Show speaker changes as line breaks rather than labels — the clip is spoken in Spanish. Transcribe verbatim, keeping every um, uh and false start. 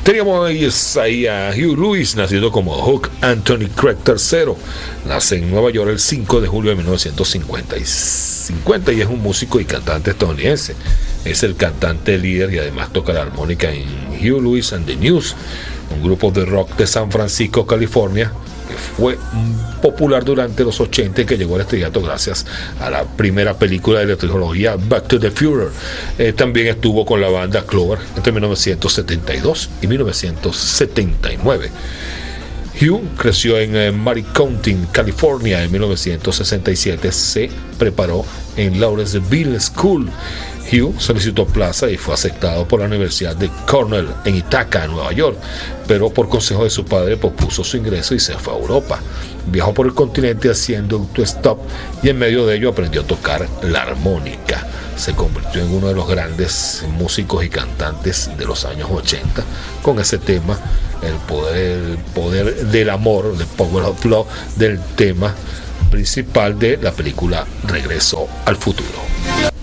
Teníamos ahí a Hugh Lewis, nacido como Hugh Anthony Craig tercero. Nace en Nueva York el cinco de julio de mil novecientos cincuenta y es un músico y cantante estadounidense. Es el cantante líder y además toca la armónica en Hugh Lewis and the News, un grupo de rock de San Francisco, California, que fue popular durante los ochenta y que llegó al estrellato gracias a la primera película de la trilogía Back to the Future. Eh, también estuvo con la banda Clover entre mil novecientos setenta y dos y mil novecientos setenta y nueve. Hugh creció en eh, Mary County, California. En mil novecientos sesenta y siete se preparó en Lawrenceville School. Hugh solicitó plaza y fue aceptado por la Universidad de Cornell en Ithaca, Nueva York, pero por consejo de su padre pospuso su ingreso y se fue a Europa. Viajó por el continente haciendo autostop y en medio de ello aprendió a tocar la armónica. Se convirtió en uno de los grandes músicos y cantantes de los años ochenta con ese tema, el poder, el poder del amor, The Power of Love, del tema principal de la película Regreso al Futuro.